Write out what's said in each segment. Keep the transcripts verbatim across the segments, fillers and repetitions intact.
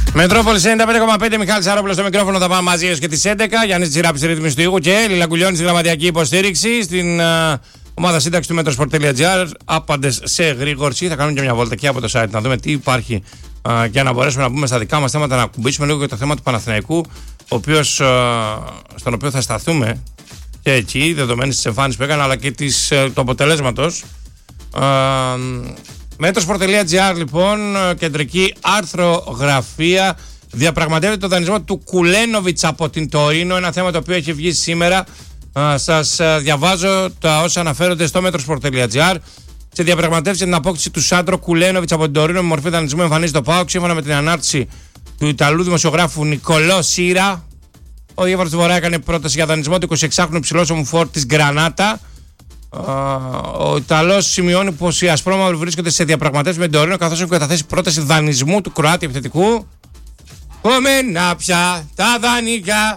Μετρόπολης ενενήντα πέντε κόμμα πέντε, Μιχάλης Αρόπουλος στο μικρόφωνο, θα πάμε μαζί έως και τις έντεκα. Γιάννης Τσιράπης στη ρύθμιση του ήχου και Λίλα Κουλιώνη στη γραμματιακή υποστήριξη. Στην uh, ομάδα σύνταξη του Metrosport.gr. Άπαντες σε γρήγορση. Θα κάνουμε και μια βόλτα και από το site να δούμε τι υπάρχει uh, για να μπορέσουμε να μπούμε στα δικά μας θέματα, να ακουμπήσουμε λίγο και το θέμα του Παναθηναϊκού, ο οποίος, uh, στον οποίο θα σταθούμε και εκεί, δεδομένης της εμφάνισης που έκανε, αλλά και της, uh, του αποτελέσματος. Uh, Metrosport.gr λοιπόν, κεντρική αρθρογραφία, διαπραγματεύεται το δανεισμό του Κουλένοβιτς από την Τωρίνο, ένα θέμα το οποίο έχει βγει σήμερα. Uh, σας uh, διαβάζω τα όσα αναφέρονται στο Metrosport.gr. Σε διαπραγματεύσει για την απόκτηση του Σάντρο Κουλένοβιτς από την Τωρίνο με μορφή δανεισμού εμφανίζει το ΠΑΟΚ, σύμφωνα με την ανάρτηση του Ιταλού δημοσιογράφου Νικολό Σύρα. Ο Γεύαρος του Βορρά έκανε πρόταση για δανεισμό του εικοσιεξάχρονου υψηλόσωμου φορ της Γκρανάτα. Ο Ιταλός σημειώνει πως οι ασπρόμαυροι βρίσκονται σε διαπραγματεύσεις με την Τωρίνο, καθώς έχουν καταθέσει πρόταση δανεισμού του Κροάτη επιθετικού. Κομμένα πια τα δανεικά.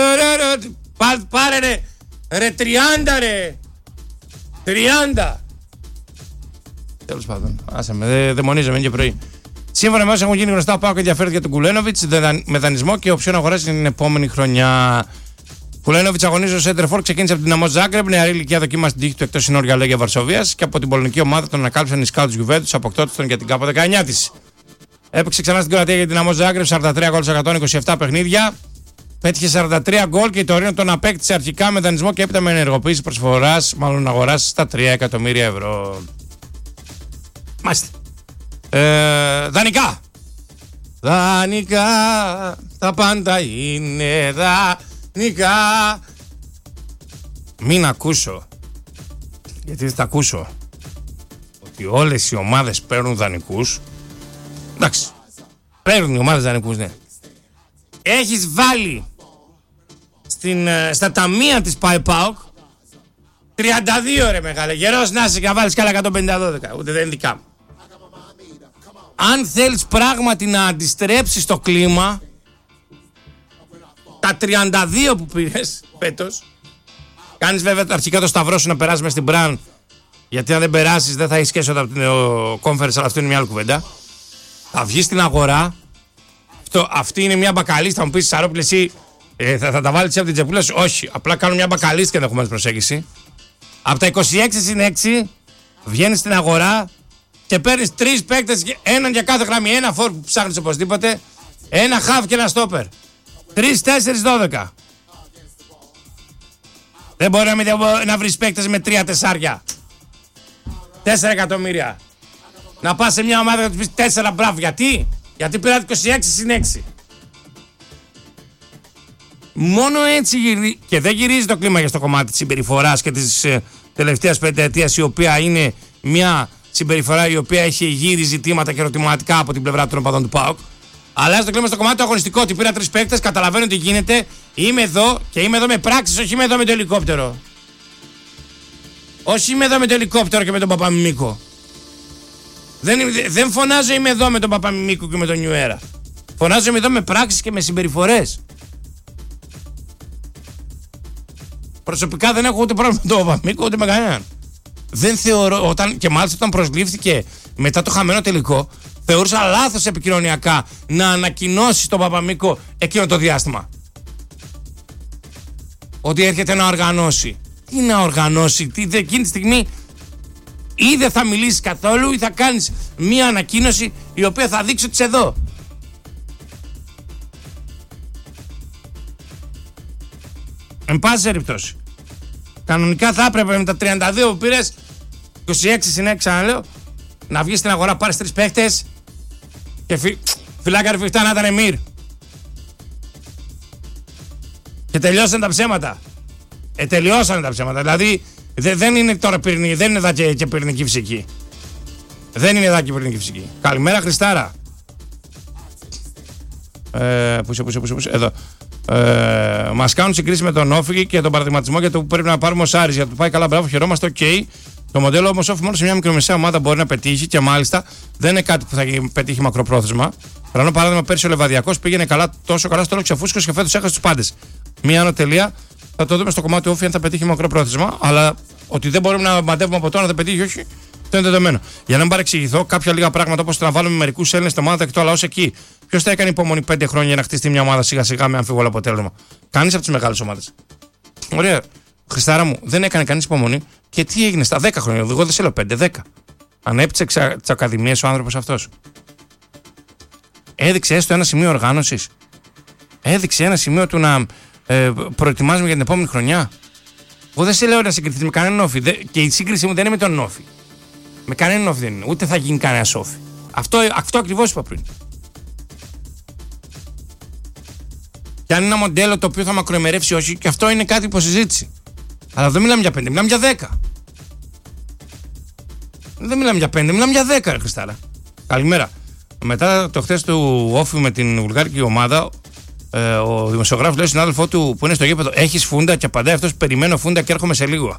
Πάρε ρε, ρε τριάντα ρε, τριάντα. Τέλος πάντων, άσε με, δεν δε μονίζαμε και πρωί. Σύμφωνα με όσα έχουν γίνει γνωστά, ο ΠΑΟΚ ενδιαφέρεται για τον Κουλένοβιτς με δανεισμό και οψιόν αγοράς την επόμενη χρονιά. Κουλένοβιτς αγωνίζει ο Σέντερφορ, ξεκίνησε από την Δυναμό Ζάγκρεμπ, νεαρή ηλικία δοκίμασε την τύχη του εκτός συνόρια Λέγια Βαρσοβίας και από την πολωνική ομάδα τον ανακάλυψαν οι σκάουτς Γιουβέντους, αποκτώντας τον για την ΚΑΠΟ δεκαεννιά της. Έπαιξε ξανά στην Κροατία για την Δυναμό Ζάγκρεμπ, σαράντα τρία γκολ σε εκατόν είκοσι επτά παιχνίδια. Πέτυχε σαράντα τρία γκολ και η Τωρίνο τον απέκτησε αρχικά με δανεισμό και έπειτα με ενεργοποίηση προσφοράς, μάλλον αγοράς στα τρία εκατομμύρια ευρώ. Μάλιστα. Ε, δανεικά. Δανεικά, τα πάντα είναι δανεικά. Μην ακούσω, γιατί δεν θα ακούσω, ότι όλες οι ομάδες παίρνουν δανεικούς. Εντάξει, παίρνουν οι ομάδες δανεικούς, ναι. Έχεις βάλει στην, στα ταμεία της ΠΑΕΠΑΟΚ τριάντα δύο ρε μεγάλε, γερός να είσαι και να βάλεις κι άλλα εκατόν πενήντα δώδεκα, ούτε δεν είναι δικά μου. Αν θέλεις πράγματι να αντιστρέψεις το κλίμα, τα τριάντα δύο που πήρες φέτος, κάνεις βέβαια αρχικά το σταυρό σου να περάσεις μες στην Μπραν, γιατί αν δεν περάσεις δεν θα έχεις σχέση από την conference, αλλά αυτό είναι μια άλλη κουβέντα. Θα βγεις στην αγορά, αυτό, αυτή είναι μια μπακαλίστα, θα μου πεις Σαρόπουλε εσύ ε, θα, θα τα βάλεις από την τσεπούλα σου. Όχι, απλά κάνω μια μπακαλίστα και ενδεχομένως προσέγγιση. Από τα είκοσι έξι συν έξι βγαίνεις στην αγορά και παίρνεις τρεις παίκτες, έναν για κάθε γραμμή, ένα φόρ που ψάχνεις οπωσδήποτε, ένα χαφ και ένα στόπερ. Τρεις, τέσσερις, δώδεκα. Δεν μπορεί να, να βρεις παίκτες με τρία τεσσάρια. Τέσσερα εκατομμύρια. Να πας σε μια ομάδα και να τους πεις τέσσερα μπράβο. Γιατί? Γιατί πήρατε είκοσι έξι συν έξι. Μόνο έτσι γυρίζει. Και δεν γυρίζει το κλίμα για στο κομμάτι της συμπεριφοράς και της ε, τελευταίας πενταετίας, η οποία είναι μια συμπεριφορά η οποία έχει γύρει ζητήματα και ερωτηματικά από την πλευρά των οπαδών του ΠΑΟΚ. Αλλά στο κλίμα στο κομμάτι του αγωνιστικό, ότι πήρα τρεις παίκτες, καταλαβαίνω τι γίνεται. Είμαι εδώ και είμαι εδώ με πράξεις, όχι είμαι εδώ με το ελικόπτερο. Όχι είμαι εδώ με το ελικόπτερο και με τον Παπαμιμίκο. Δεν, δεν φωνάζω είμαι εδώ με τον Παπαμιμίκο και με τον Νιουέρα. Φωνάζω είμαι εδώ με πράξεις και με συμπεριφορές. Προσωπικά δεν έχω ούτε πρόβλημα με τον Παπαμιμίκο ούτε με κανέναν. Δεν θεωρώ, όταν, και μάλιστα όταν προσλήφθηκε μετά το χαμένο τελικό, θεωρούσα λάθος επικοινωνιακά να ανακοινώσει τον Παπαμίκο εκείνο το διάστημα. Ότι έρχεται να οργανώσει. Τι να οργανώσει, τι, εκείνη τη στιγμή ή δεν θα μιλήσεις καθόλου ή θα κάνεις μία ανακοίνωση η οποία θα δείξει ότι είσαι εδώ. Εν πάση περιπτώσει, κανονικά θα έπρεπε με τα τριάντα δύο που πήρες, είκοσι έξι συν έξι ξαναλέω, να βγεις στην αγορά, πάρεις τρεις παίχτες και φι... φυλάκα ρε φιχτά να ήταν Εμίρ. Και τελειώσαν τα ψέματα. Ε, τελειώσαν τα ψέματα. Δηλαδή δε, δεν είναι τώρα πυρηνική, δεν είναι εδώ και, και πυρηνική φυσική. Δεν είναι εδώ και πυρηνική φυσική. Καλημέρα Χριστάρα. Ε, πού είσαι, πού είσαι, πού είσαι, εδώ. Ε, μας κάνουν συγκρίση με τον Όφη και τον παραδειγματισμό για το που πρέπει να πάρουμε ως Άρης. Για το πάει καλά, μπράβο, χαιρόμαστε, οκ. Okay. Το μοντέλο όμως Όφη μόνο σε μια μικρομεσαία ομάδα μπορεί να πετύχει και μάλιστα δεν είναι κάτι που θα πετύχει μακροπρόθεσμα. Παράδειγμα, παράδειγμα πέρσι ο Λεβαδιακός πήγαινε καλά, τόσο καλά στο όλο ξεφούσκος και φέτος έχασε τους πάντες. Μία ανωτελεία. Θα το δούμε στο κομμάτι του Όφη αν θα πετύχει μακροπρόθεσμα. Αλλά ότι δεν μπορούμε να μαντεύουμε από τώρα να δεν πετύχει, όχι. Αυτό είναι δεδομένο. Για να μην παρεξηγηθώ, κάποια λίγα πράγματα όπως το να βάλουμε μερικούς Έλληνες στην ομάδα εκτό, αλλά ως εκεί. Ποιος θα έκανε υπομονή πέντε χρόνια για να χτίσει μια ομάδα σιγά σιγά με αμφίβολο αποτέλεσμα? Κανείς από τις μεγάλες ομάδες. Ωραία. Χριστάρα μου, δεν έκανε κανείς υπομονή. Και τι έγινε στα δέκα χρόνια? Εγώ δεν σε λέω πέντε, δέκα. Ανέπτυξε τις ακαδημίες ο άνθρωπος αυτός. Έδειξε έστω ένα σημείο οργάνωσης. Έδειξε ένα σημείο του να ε, προετοιμάζουμε για την επόμενη χρονιά. Εγώ δεν σε λέω να συγκριθεί με κανέναν όφη. Και η σύγκριση μου δεν είναι με τον όφη. Με κανέναν όφη δεν είναι. Ούτε θα γίνει κανένα όφη. Αυτό, αυτό ακριβώς είπα πριν. Και αν είναι ένα μοντέλο το οποίο θα μακροημερεύσει, όχι, και αυτό είναι κάτι υποσυζήτηση. Αλλά δεν μιλάμε για πέντε, μιλάμε για δέκα. Δεν μιλάμε για πέντε, μιλάμε για δέκα, ρε Χριστάρα. Καλημέρα. Μετά το χθες του όφη με την βουλγάρικη ομάδα, ε, ο δημοσιογράφος λέει στον συνάδελφό του που είναι στο γήπεδο: έχεις φούντα? Και απαντάει αυτός: περιμένω φούντα και έρχομαι σε λίγο.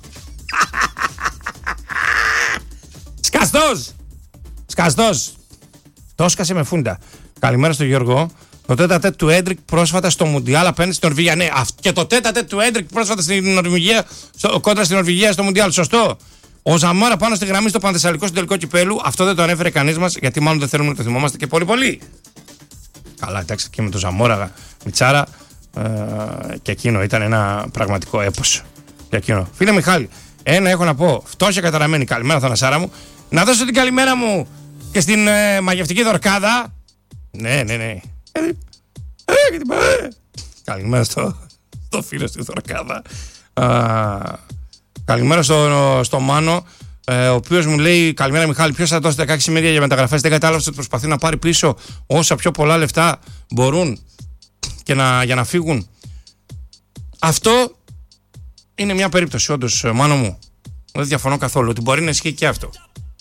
Σκαστός! Σκαστός! Το έσκασε με φούντα. Καλημέρα στον Γιώργο. Το τέτα-τέτ του Έντρικ πρόσφατα στο Μουντιάλ απέναντι στην Νορβηγία. Ναι, και το τέτα-τέτ του Έντρικ πρόσφατα στην Νορβηγία, στο, κόντρα στην Νορβηγία στο Μουντιάλ. Σωστό. Ο Ζαμόρα πάνω στη γραμμή στο Πανθεσσαλικό στο τελικό κυπέλου. Αυτό δεν το ανέφερε κανείς μας, γιατί μάλλον δεν θέλουμε να το θυμόμαστε και πολύ πολύ. Καλά, εντάξει, και με το Ζαμόρα, Μιτσάρα, ε, και εκείνο ήταν ένα πραγματικό έπος. Και εκείνο. Φίλε Μιχάλη, ένα έχω να πω. Φτώχεια καταραμένη. Καλημέρα, Θανασάρα μου. Να δώσω την καλημέρα μου και στην ε, μαγευτική Δορκάδα. Ναι, ναι, ναι. Ε, ε, ε, καλημέρα στο, στο φίλο στη Δορκάδα. Α, καλημέρα στο, στο Μάνο, ε, ο οποίος μου λέει: καλημέρα Μιχάλη, ποιος θα δώσει δεκαέξι εκατομμύρια για μεταγραφές? Δεν κατάλαβε ότι προσπαθεί να πάρει πίσω όσα πιο πολλά λεφτά μπορούν και να, για να φύγουν. Αυτό είναι μια περίπτωση, όντως, Μάνο μου. Δεν διαφωνώ καθόλου ότι μπορεί να ισχύει και αυτό.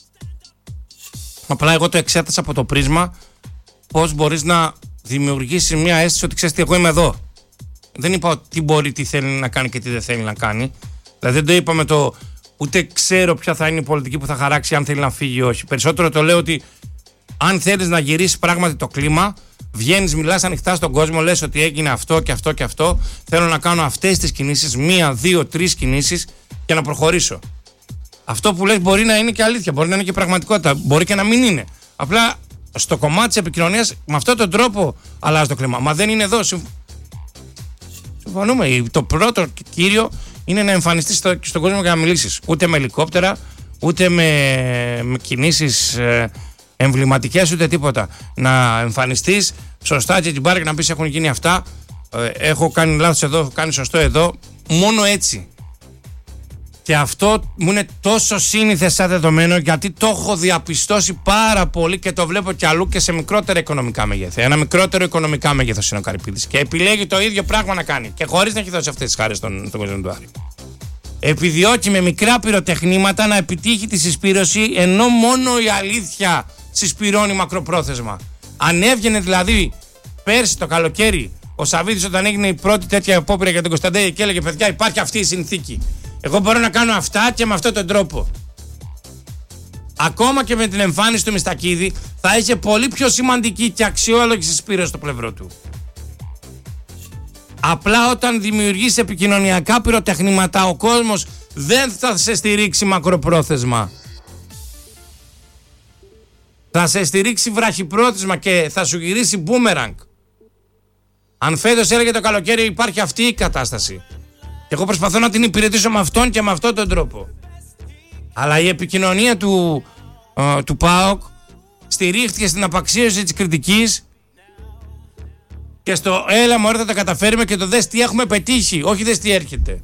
Απλά εγώ το εξέτασα από το πρίσμα πώς μπορείς να δημιουργήσεις μια αίσθηση ότι ξέρεις τι, εγώ είμαι εδώ. Δεν είπα τι μπορεί, τι θέλει να κάνει και τι δεν θέλει να κάνει. Δηλαδή δεν το είπα με το ούτε ξέρω ποια θα είναι η πολιτική που θα χαράξει, αν θέλει να φύγει ή όχι. Περισσότερο το λέω ότι αν θέλεις να γυρίσεις πράγματι το κλίμα, βγαίνεις, μιλάς ανοιχτά στον κόσμο, λες ότι έγινε αυτό και αυτό και αυτό. Θέλω να κάνω αυτές τις κινήσεις, μία, δύο, τρεις κινήσεις και να προχωρήσω. Αυτό που λες μπορεί να είναι και αλήθεια, μπορεί να είναι και πραγματικότητα, μπορεί και να μην είναι. Απλά στο κομμάτι της επικοινωνίας, με αυτόν τον τρόπο αλλάζει το κλίμα. Μα δεν είναι εδώ. Συμφωνούμε. Το πρώτο κύριο είναι να εμφανιστείς στο, στον κόσμο και να μιλήσεις. Ούτε με ελικόπτερα, ούτε με, με κινήσεις ε, εμβληματικές, ούτε τίποτα. Να εμφανιστείς σωστά και την πάρει και να πεις: έχουν γίνει αυτά. Ε, έχω κάνει λάθος εδώ, έχω κάνει σωστό εδώ. Μόνο έτσι. Και αυτό μου είναι τόσο σύνηθες σαν δεδομένο, γιατί το έχω διαπιστώσει πάρα πολύ και το βλέπω κι αλλού και σε μικρότερα οικονομικά μεγέθη. Ένα μικρότερο οικονομικά μέγεθος είναι ο Καρυπίδης και επιλέγει το ίδιο πράγμα να κάνει και χωρίς να έχει δώσει αυτές τις χάρες στον, στον κόσμο του Άρη. Επιδιώκει με μικρά πυροτεχνήματα να επιτύχει τη συσπήρωση, ενώ μόνο η αλήθεια συσπυρώνει μακροπρόθεσμα. Αν έβγαινε δηλαδή πέρσι το καλοκαίρι ο Σαββίδης όταν έγινε η πρώτη τέτοια απόπειρα για τον Κωνσταντέλια και έλεγε: παιδιά, υπάρχει αυτή η συνθήκη. Εγώ μπορώ να κάνω αυτά και με αυτόν τον τρόπο. Ακόμα και με την εμφάνιση του Μιστακίδη θα είχε πολύ πιο σημαντική και αξιόλογη συσπήρωση στο πλευρό του. Απλά όταν δημιουργείς επικοινωνιακά πυροτεχνήματα, ο κόσμος δεν θα σε στηρίξει μακροπρόθεσμα. Θα σε στηρίξει βραχυπρόθεσμα και θα σου γυρίσει μπούμεραγκ. Αν φέτος έλεγε το καλοκαίρι υπάρχει αυτή η κατάσταση, και εγώ προσπαθώ να την υπηρετήσω με αυτόν και με αυτόν τον τρόπο. Αλλά η επικοινωνία του, ε, του ΠΑΟΚ στηρίχθηκε στην απαξίωση της κριτικής και στο έλα μωρέ θα τα καταφέρουμε και το δες τι έχουμε πετύχει, όχι δες τι έρχεται.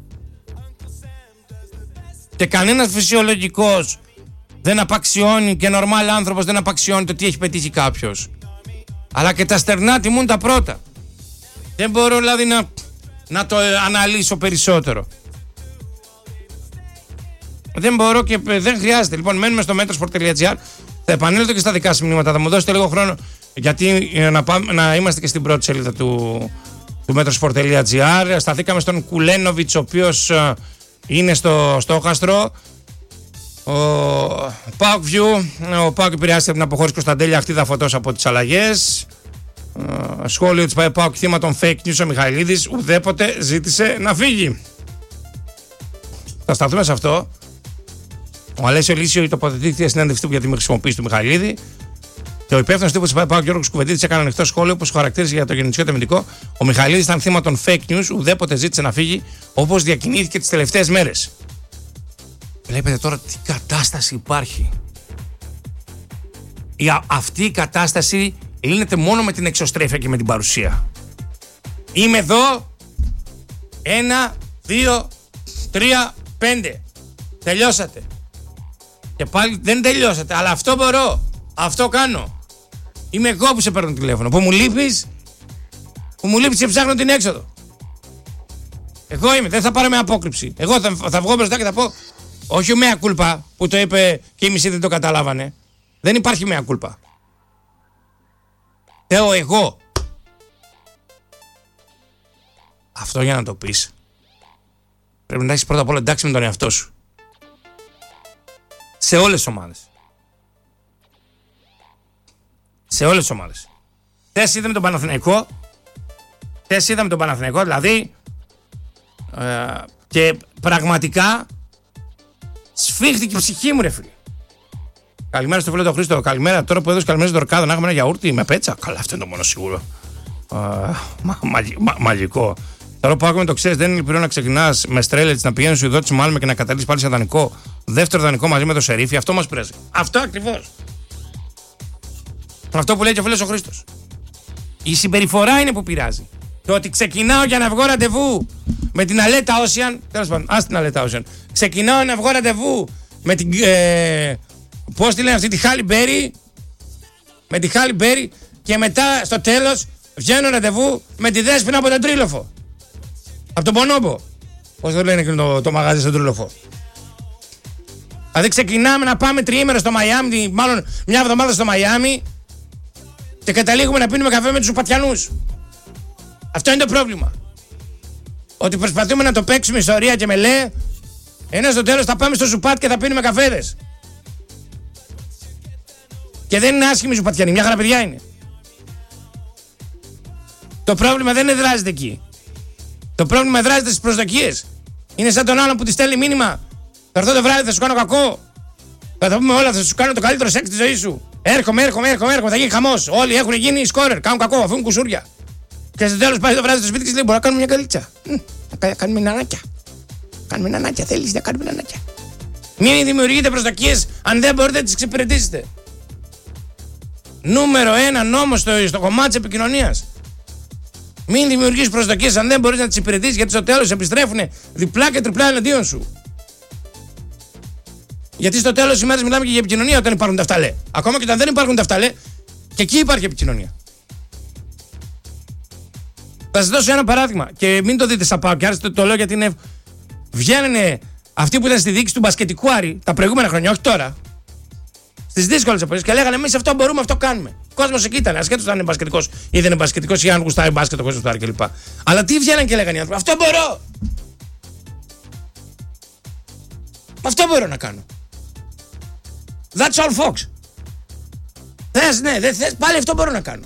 Και κανένας φυσιολογικός δεν απαξιώνει και νορμάλ άνθρωπος δεν απαξιώνει το τι έχει πετύχει κάποιος. Αλλά και τα στερνά τιμούν τα πρώτα. Δεν μπορώ δηλαδή να... να το αναλύσω περισσότερο. Δεν μπορώ και δεν χρειάζεται. Λοιπόν, μένουμε στο metrosport τελεία gr. Θα επανέλθω και στα δικά σας μηνύματα. Θα μου δώσετε λίγο χρόνο, γιατί να, πάμε, να είμαστε και στην πρώτη σελίδα του, του metrosport τελεία gr. Σταθήκαμε στον Κουλένοβιτς, ο οποίος uh, είναι στο στόχαστρο. Ο Πάοκ View. Ο Πάοκ επηρεάστηκε από την αποχώρηση Κωνσταντέλια, αχτίδα φωτός από τις αλλαγές. Uh, σχόλιο της ΠΑΟΚ θύμα των fake news, ο Μιχαηλίδης ουδέποτε ζήτησε να φύγει. Θα σταθούμε σε αυτό. Ο Αλέσιο Λύσιο τοποθετήθηκε στη συνέντευξη του για τη χρησιμοποίηση του Μιχαηλίδη. Και ο υπεύθυνος τύπου της ΠΑΟΚ, Γιώργος Κουβεντίδης, έκανε ανοιχτό σχόλιο όπως χαρακτήριζε για το γεννησιώτη αμυντικό. Ο Μιχαηλίδης ήταν θύμα των fake news, ουδέποτε ζήτησε να φύγει, όπως διακινήθηκε τις τελευταίες μέρες. Βλέπετε τώρα τι κατάσταση υπάρχει. Η, αυτή η κατάσταση λύνεται μόνο με την εξωστρέφεια και με την παρουσία. Είμαι εδώ. Ένα, δύο, τρία, πέντε. Τελειώσατε. Και πάλι δεν τελειώσατε, αλλά αυτό μπορώ. Αυτό κάνω. Είμαι εγώ που σε παίρνω τηλέφωνο. Που μου λείπεις, που μου λείπεις και ψάχνω την έξοδο. Εγώ είμαι, δεν θα πάρω με απόκρυψη. Εγώ θα, θα βγω μπροστά και θα πω, όχι ο μέα κούλπα που το είπε και οι μισοί δεν το καταλάβανε. Δεν υπάρχει μέα κούλπα. Θεώ εγώ. Αυτό για να το πεις, πρέπει να έχεις πρώτα απ' όλα εντάξει με τον εαυτό σου. Σε όλες τις ομάδες. Σε όλες τις ομάδες. Θες είδαμε τον Παναθηναϊκό. Θες είδαμε τον Παναθηναϊκό, δηλαδή ε, και πραγματικά σφίχτηκε η ψυχή μου, ρε φίλε. Καλημέρα στο φίλο του Χρήστο. Καλημέρα. Τώρα που έδωσε καλημέρα στον Δορκάδο να έχουμε ένα γιαούρτι με πέτσα. Καλά, αυτό είναι το μόνο σίγουρο. Ε, μα, μα, μα, μαγικό. Τώρα που άκουμε το ξέρεις, δεν είναι λυπηρό να ξεκινάς με Στρέλετς, να πηγαίνεις σου δότη Μάλμε και να καταλήξεις πάλι σε δανεικό. Δεύτερο δανεικό μαζί με το Σερίφι. Αυτό μας πρέζει. Αυτό ακριβώς. Αυτό που λέει και ο φίλος ο Χρήστος. Η συμπεριφορά είναι που πειράζει. Το ότι ξεκινάω για να βγω ραντεβού με την Αλέτα Ocean. Τέλος πάντων, ας την Αλέτα Ocean. Ξεκινάω να βγω ραντεβού με την. Ε, πώς τη λένε αυτή, τη Χάλι Μπέρι. Με τη Χάλι Μπέρι και μετά στο τέλος βγαίνω ραντεβού με τη Δέσποινα από τον Τρίλοφο. Από τον Πονόμπο. Πώς το λένε και το, το μαγάζι στον Τρίλοφο. Δηλαδή ξεκινάμε να πάμε τριήμερο στο Μαϊάμι, μάλλον μια εβδομάδα στο Μαϊάμι και καταλήγουμε να πίνουμε καφέ με τους Σουπατιανούς. Αυτό είναι το πρόβλημα. Ότι προσπαθούμε να το παίξουμε ιστορία και με λέει, ενώ στο τέλος θα πάμε στο Σουπάτ και θα πίνουμε καφέδες. Και δεν είναι άσχημοι Σουπατιανοί, μια χαρά παιδιά είναι. Το πρόβλημα δεν εδράζεται εκεί. Το πρόβλημα εδράζεται στις προσδοκίες. Είναι σαν τον άλλον που τη στέλνει μήνυμα. Θα έρθω το βράδυ, θα σου κάνω κακό. Θα τα πούμε όλα, θα σου κάνω το καλύτερο σεξ της ζωής σου. Έρχομαι, έρχομαι, έρχομαι, έρχομαι, θα γίνει χαμός. Όλοι έχουν γίνει σκόρερ, κάνουν κακό, αφήνουν κουσούρια. Και στο τέλος πάει το βράδυ στο σπίτι και λέει: μπορώ να κάνουμε μια καλίτσα. Να κάνουμε νανάκια. Κάνουμε νανάκια, θέλεις να κάνουμε νανάκια. Μην δημιουργείτε προσδοκίες αν δεν μπορείτε να τις εξυπηρετήσετε. Νούμερο ένα νόμος στο, στο κομμάτι της επικοινωνίας. Μην δημιουργείς προσδοκίες αν δεν μπορείς να τις υπηρετήσεις, γιατί στο τέλος επιστρέφουν διπλά και τριπλά εναντίον σου. Γιατί στο τέλος της ημέρας μιλάμε και για επικοινωνία όταν υπάρχουν τα φταλέ. Ακόμα και όταν δεν υπάρχουν τα φταλέ, και εκεί υπάρχει επικοινωνία. Θα σας δώσω ένα παράδειγμα και μην το δείτε σαν πάω και άρεστε, το λέω γιατί είναι. Βγαίνουν αυτοί που ήταν στη διοίκηση του μπασκετικού Άρη τα προηγούμενα χρόνια, όχι τώρα. Στις δύσκολες εποχές και λέγανε: εμείς αυτό μπορούμε, αυτό κάνουμε. Ο κόσμος εκεί ήταν, ασχέτως αν είναι μπασκετικός ή δεν είναι μπασκετικός ή αν γουστάει μπάσκετ ο κόσμος του Άρη κλπ. Αλλά τι βγαίνανε και λέγανε οι άνθρωποι: αυτό μπορώ! Αυτό μπορώ να κάνω. That's all Fox. Θες, ναι, δεν θες, πάλι αυτό μπορώ να κάνω.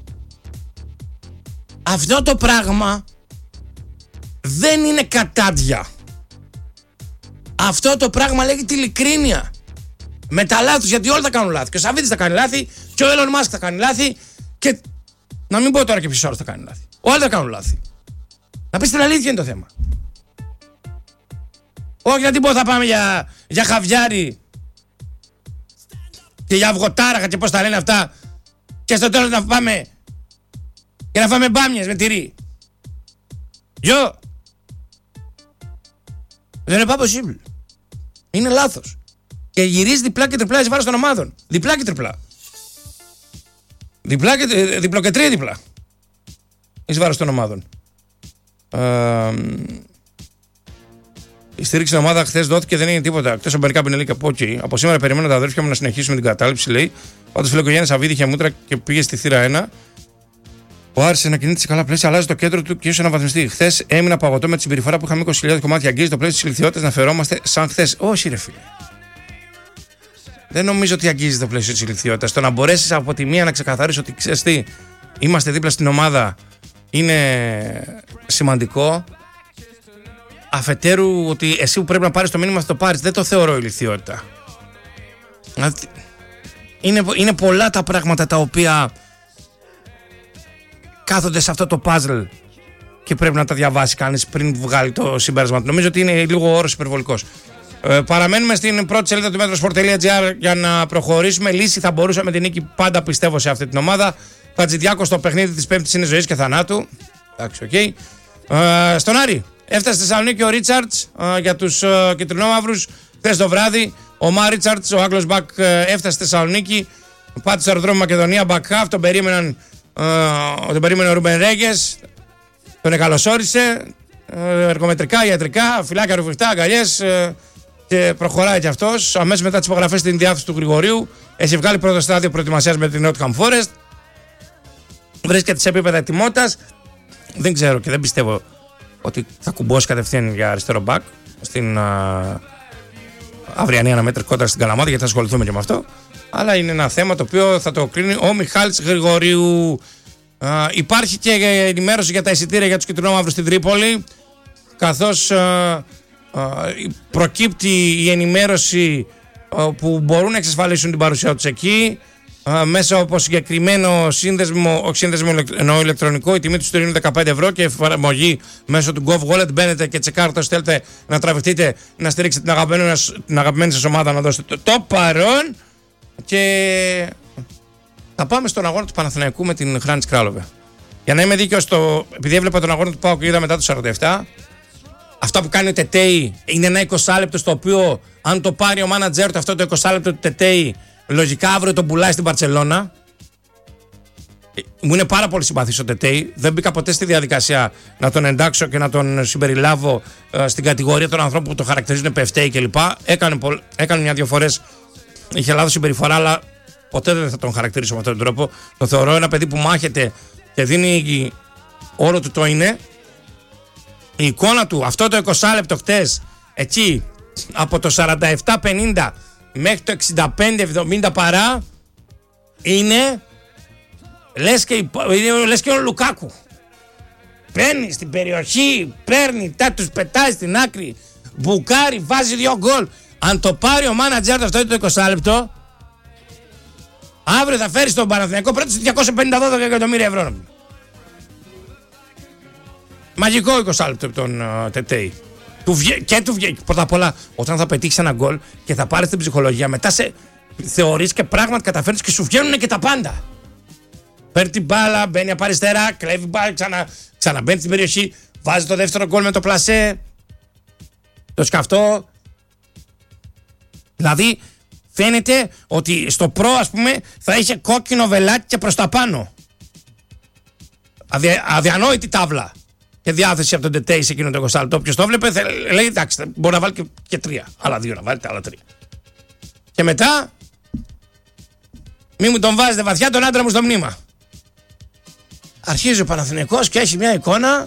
Αυτό το πράγμα δεν είναι κατάντια. Αυτό το πράγμα λέγεται ειλικρίνεια. Με τα λάθη, γιατί όλοι θα κάνουν λάθη. Και ο Σαββίδης θα κάνει λάθη, και ο Elon Musk θα κάνει λάθη, και να μην πω τώρα και ποιος άλλος θα κάνει λάθη. Όλοι θα κάνουν λάθη. Να πεις την αλήθεια είναι το θέμα. Όχι να την πω θα πάμε για, για χαβιάρι και για αυγοτάραχα και πώς τα λένε αυτά, και στο τέλος να πάμε και να φάμε μπάμιες με τυρί. Γιο. Δεν είναι pas possible. Είναι λάθος. Και γυρίζει διπλά και τριπλά εις βάρος των ομάδων. Διπλά και τριπλά. Διπλά και, διπλό και τρία διπλά εις βάρος των ομάδων. Ε, η στήριξη στην ομάδα χθες δόθηκε, δεν είναι τίποτα. Εκτός από μερικά πινελί και από εκεί. Από σήμερα περιμένω τα αδέρφια μου να συνεχίσουμε την κατάληψη, λέει. Πάντως φίλο Γιάννη Σαββίδη είχε μούτρα και πήγε στη θύρα ένα. Ο Άρης να κινείται σε καλά πλαίσια, αλλάζει το κέντρο του και ίσως αναβαθμιστεί. Χθες έμεινα παγωτό με τη συμπεριφορά που είχαμε είκοσι χιλιάδες κομμάτια. Αγγίζει το πλαίσιο της ηλικιότητας να φερόμαστε σαν χθες. Όχι, ρε φίλε. Δεν νομίζω ότι αγγίζει το πλαίσιο της ηλικιότητας. Το να μπορέσεις από τη μία να ξεκαθαρίσεις ότι ξέρεις τι, είμαστε δίπλα στην ομάδα είναι σημαντικό. Αφετέρου ότι εσύ που πρέπει να πάρεις το μήνυμα θα το πάρεις. Δεν το θεωρώ ηλικιότητα. Είναι, είναι πολλά τα πράγματα τα οποία κάθονται σε αυτό το puzzle και πρέπει να τα διαβάσει κανείς πριν βγάλει το συμπέρασμα. Νομίζω ότι είναι λίγο όρος υπερβολικός. Ε, παραμένουμε στην πρώτη σελίδα του metrosport.gr για να προχωρήσουμε. Λύση θα μπορούσαμε την νίκη, πάντα πιστεύω σε αυτή την ομάδα. Χατζηδιάκος στο παιχνίδι της Πέμπτης είναι ζωής και θανάτου. Εντάξει, οκ. Okay. Ε, στον Άρη έφτασε στη Θεσσαλονίκη ο Ρίτσαρτς ε, για τους ε, κυτρινόμαυρους χθες το βράδυ. Ο Μα Ρίτσαρτς, ο Άγγλος Μπακ, ε, έφτασε στη Θεσσαλονίκη. Πάτησε στο αεροδρόμιο Μακεδονία, back half. Τον περίμεναν, ε, τον περίμενε ο Ρούμπεν Ρέγκες. Τον εκαλωσόρισε. Ε, εργομετρικά, ιατρικά, φυλάκια ρουφιχτά, αγκαλιές. Ε, και προχωράει κι αυτός. Αμέσως μετά τις υπογραφές στην διάθεση του Γρηγορίου. Έχει βγάλει πρώτο στάδιο προετοιμασίας με την Nottingham Forest. Βρίσκεται σε επίπεδα ετοιμότητας. Δεν ξέρω και δεν πιστεύω ότι θα κουμπώσει κατευθείαν για αριστερό μπακ στην α, αυριανή αναμέτρηση κόντρα στην Καλαμάτα, γιατί θα ασχοληθούμε και με αυτό. Αλλά είναι ένα θέμα το οποίο θα το κρίνει ο Μιχάλης Γρηγορίου. Α, υπάρχει και ενημέρωση για τα εισιτήρια για τους κυτρινόμαυρους στην Τρίπολη, καθώς α, α, προκύπτει η ενημέρωση α, που μπορούν να εξασφαλίσουν την παρουσία τους εκεί. Uh, μέσα από συγκεκριμένο σύνδεσμο, όχι σύνδεσμο εννοώ ηλεκτρονικό, η τιμή του εισιτηρίου είναι δεκαπέντε ευρώ και εφαρμογή μέσω του Gov Wallet. Μπαίνετε και τσεκάρετε όσοι θέλετε να τραβηχτείτε, να στηρίξετε την αγαπημένη, την αγαπημένη σας ομάδα, να δώσετε το, το παρόν. Και θα πάμε στον αγώνα του Παναθηναϊκού με την Χράνιτς Κράλοβε. Για να είμαι δίκαιος, το, επειδή έβλεπα τον αγώνα του ΠΑΟΚ και είδα μετά το σαράντα επτά, αυτό που κάνει ο Τετέι είναι ένα είκοσι λεπτό στο οποίο, αν το πάρει ο μάνατζερ του αυτό το είκοσι λεπτό του Τετέι, λογικά αύριο τον πουλάει στην Μπαρτσελώνα. Μου είναι πάρα πολύ συμπαθής ο Τετέι. Δεν μπήκα ποτέ στη διαδικασία να τον εντάξω και να τον συμπεριλάβω ε, στην κατηγορία των ανθρώπων που το χαρακτηρίζουν πευτέι κλπ. Έκανε, έκανε μια-δυο φορές, είχε λάθος συμπεριφορά, αλλά ποτέ δεν θα τον χαρακτηρίσω με αυτόν τον τρόπο. Το θεωρώ ένα παιδί που μάχεται και δίνει όλο του το είναι. Η εικόνα του, αυτό το είκοσι λεπτό χτες, εκεί από το σαράντα επτά πενήντα μέχρι το εξήντα πέντε εβδομήντα παρά, είναι λες και, είναι, λες και ο Λουκάκου. Παίρνει στην περιοχή, παίρνει, τα τους πετάει στην άκρη, μπουκάρει, βάζει δύο γκολ. Αν το πάρει ο μάνατζερ αυτό το είκοσι λεπτό, αύριο θα φέρει στον Παναθηναϊκό πρώτο διακόσια πενήντα εκατομμύρια ευρώ. Μαγικό είκοσι λεπτό από τον uh, Τετέι. Του βγε... Και του βγαίνει. Πρώτα απ' όλα, όταν θα πετύχει ένα γκολ και θα πάρει την ψυχολογία, μετά σε θεωρείς και πράγματι καταφέρνεις και σου βγαίνουν και τα πάντα. Παίρνει την μπάλα, μπαίνει από αριστερά, κλέβει μπάλα, ξανα... ξαναμπαίνει στην περιοχή, βάζει το δεύτερο γκολ με το πλασέ, το σκαυτό. Δηλαδή, φαίνεται ότι στο προ, ας πούμε, θα είχε κόκκινο βελάκι και προς τα πάνω. Αδια... Αδιανόητη τάβλα. Και διάθεση από τον Τετέι σε εκείνο το είκοσι λεπτό. Όποιος το βλέπε, λέει εντάξει, μπορεί να βάλει και, και τρία. Άλλα δύο να βάλει, άλλα τρία. Και μετά, μη μου τον βάζετε βαθιά τον άντρα μου στο μνήμα. Αρχίζει ο Παναθηναϊκός και έχει μια εικόνα.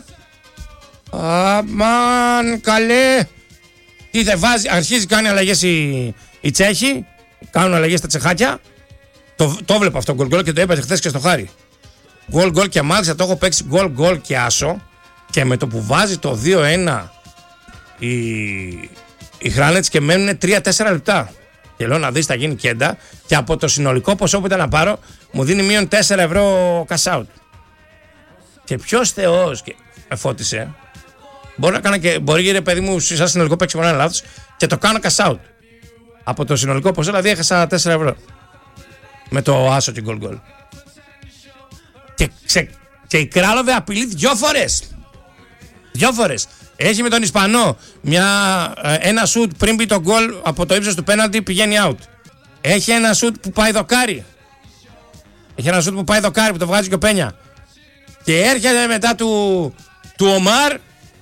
Αμάν, καλέ. Τι θα βάζει, αρχίζει, κάνει αλλαγές οι, οι Τσέχοι. Κάνουν αλλαγές στα τσεχάκια. Το, το βλέπω αυτό γκολ γκολ και το είπατε χθες και στο Χάρη. Γκολ γκολ και μάλιστα το έχω παίξει γκολ γκολ και άσο. Και με το που βάζει το δύο ένα η, η Χράνιτς και μένουν τρία τέσσερα λεπτά. Και λέω να δεις, θα γίνει κέντα. Και από το συνολικό ποσό που ήταν να πάρω, μου δίνει μείον τέσσερα ευρώ cash out. Και ποιος Θεός και με φώτισε. Μπορεί να κάνω και, μπορεί ρε παιδί μου, σαν συνολικό παίξει μόνο ένα λάθος και το κάνω cash out. Από το συνολικό ποσό, δηλαδή έχασα τέσσερα ευρώ. Με το άσο και γκολ γκολ. Και, ξε, και η Κράλοβε απειλεί δυο φορές. Δυο φορές. Έχει με τον Ισπανό μια, ένα σουτ πριν μπει το γκολ από το ύψος του πέναλτι, πηγαίνει out. Έχει ένα σουτ που πάει δοκάρι. Έχει ένα σουτ που πάει δοκάρι που το βγάζει και ο Πένια. Και έρχεται μετά του, του Ομάρ.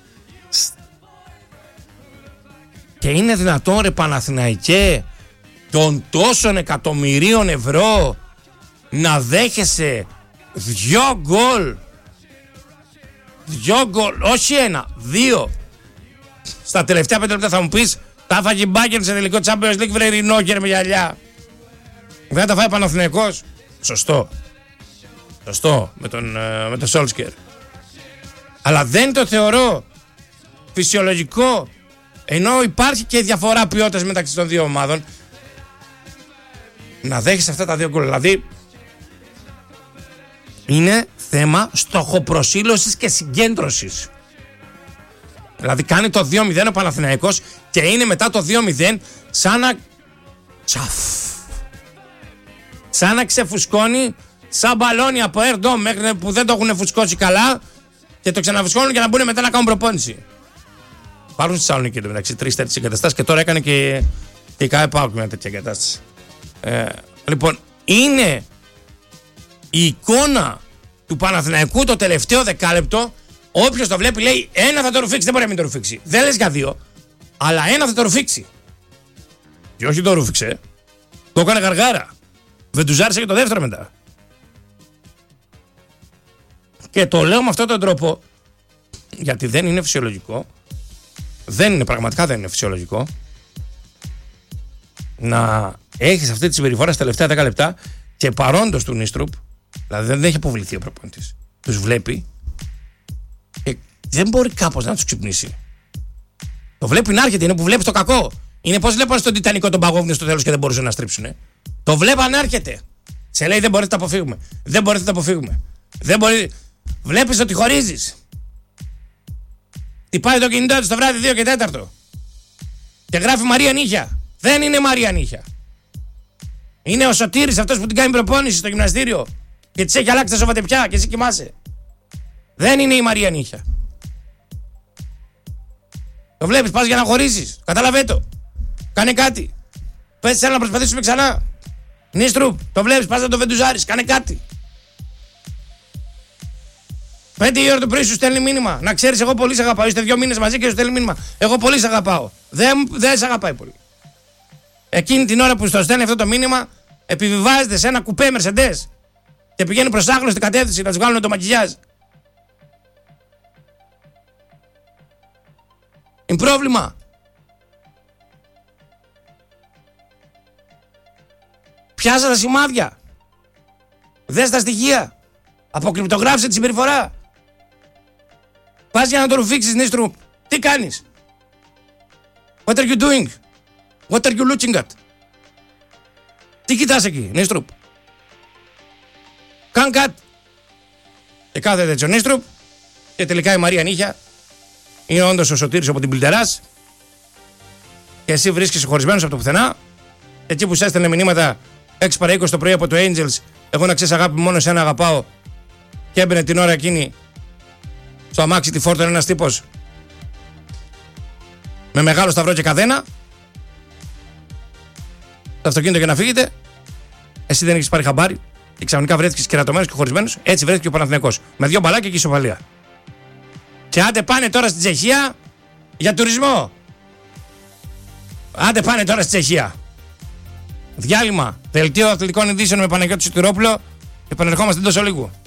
Και είναι δυνατόν ρε Παναθηναϊκέ των τόσων εκατομμυρίων ευρώ να δέχεσαι δυο γκολ. Δυο γκολ, όχι ένα, δύο. Στα τελευταία πέντε λεπτά θα μου πεις, τα φάγει Μπάκερ σε τελικό Champions League, βρε Ρινόκερ με γυαλιά. Δεν τα φάει Παναθηναϊκός. Σωστό. Σωστό, με τον, με τον Σόλσκερ. Αλλά δεν το θεωρώ φυσιολογικό, ενώ υπάρχει και διαφορά ποιότητας μεταξύ των δύο ομάδων, να δέχεις αυτά τα δύο γκολ. Δηλαδή είναι θέμα στοχοπροσήλωσης και συγκέντρωσης. Δηλαδή κάνει το δύο μηδέν ο Παναθηναϊκός και είναι μετά το δύο μηδέν σαν να τσαφ, σαν να ξεφουσκώνει σαν μπαλόνι από Air Dome μέχρι που δεν το έχουν φουσκώσει καλά και το ξαναφουσκώνουν για να μπουν μετά να κάνουν προπόνηση. Υπάρχουν στη Θεσσαλονίκη μεταξύ τρεις τέτοιες εγκαταστάσεις και τώρα έκανε και, και η ΚΑΕ ΠΑΟΚ μια τέτοια εγκατάσταση. Ε, λοιπόν, είναι η εικόνα του Παναθηναϊκού το τελευταίο δεκάλεπτο. Όποιος το βλέπει λέει ένα θα το ρουφήξει, δεν μπορεί να μην το ρουφήξει. Δεν λες για δύο, αλλά ένα θα το ρουφήξει. Και όχι το ρουφήξε, το έκανε γαργάρα. Βεντουζάρισε και το δεύτερο μετά. Και το λέω με αυτόν τον τρόπο γιατί δεν είναι φυσιολογικό. Δεν είναι, πραγματικά δεν είναι φυσιολογικό να έχεις αυτή τη συμπεριφορά στα τελευταία δέκα λεπτά και παρόντος του Νίστρουπ, δηλαδή δεν έχει αποβληθεί ο προπονητής, τους βλέπει και δεν μπορεί κάπως να τους ξυπνήσει. Το βλέπει να έρχεται, είναι που βλέπει το κακό. Είναι πως βλέπανε στον Τιτανικό τον παγόβουνε στο τέλος και δεν μπορούσαν να στρίψουνε. Το βλέπαν να έρχεται. Σε λέει δεν μπορείτε να το αποφύγουμε. Δεν μπορείτε να το αποφύγουμε. Δεν μπορεί... Βλέπεις ότι χωρίζεις. Τυπάει το κινητό του το βράδυ δύο και τέταρτο. Και γράφει Μαρία Νύχια. Δεν είναι Μαρία Νύχια. Είναι ο Σωτήρης αυτός που την κάνει προπόνηση στο γυμναστήριο. Και της έχει αλλάξει τα σοβατεπιά και εσύ κοιμάσαι. Δεν είναι η Μαρία Νύχια. Το βλέπεις, πας για να χωρίσεις. Κατάλαβε το. Κάνε κάτι. Πες θέλω να προσπαθήσουμε ξανά. Νίστρουπ, το βλέπεις, πας να το βεντουζάρεις. Κάνε κάτι. Πέντε η ώρα το πρωί σου στέλνει μήνυμα. Να ξέρεις, εγώ πολύ σε αγαπάω. Είστε δύο μήνες μαζί και σου στέλνει μήνυμα. Εγώ πολύ σε αγαπάω. Δεν, δεν σε αγαπάει πολύ. Εκείνη την ώρα που στο στέλνει αυτό το μήνυμα, επιβιβάζεται σε ένα κουπέ Mercedes και πηγαίνει προς άγνωστη κατεύθυνση να του βγάλουν το μακιγιάζ. Είναι πρόβλημα. Πιάσα τα σημάδια. Δες τα στοιχεία. Αποκρυπτογράφησε τη συμπεριφορά. Πας για να το ρουφήξεις, Νίστρου. Τι κάνεις? What are you doing? What are you looking at? Τι κοιτάς εκεί, Νίστρουπ? Κάν κάτι. Και κάθεται έτσι ο Νίστρουπ και τελικά η Μαρία Νύχια είναι όντως ο Σωτήρης από την Πλητεράς και εσύ βρίσκεσαι χωρισμένος από το πουθενά. Εκεί που σου έστελνε μηνύματα έξι παρά είκοσι το πρωί από το Angels, εγώ να ξέρεις αγάπη μόνο εσένα αγαπάω, και έμπαινε την ώρα εκείνη στο αμάξι τη φόρτωνε ένας τύπος με μεγάλο σταυρό και καδένα το αυτοκίνητο για να φύγετε, εσύ δεν έχεις πάρει χαμπάρι και ξαφνικά βρέθηκες κερατωμένος και χωρισμένος. Έτσι βρέθηκε ο Παναθηναϊκός με δύο μπαλάκια και ισοπαλία. Και άντε πάνε τώρα στην Τσεχία για τουρισμό. Άντε πάνε τώρα στην Τσεχία. Διάλειμμα. Δελτίο αθλητικών ειδήσεων με Παναγιώτη Σωτηρόπουλο και επανερχόμαστε εντός ολίγου.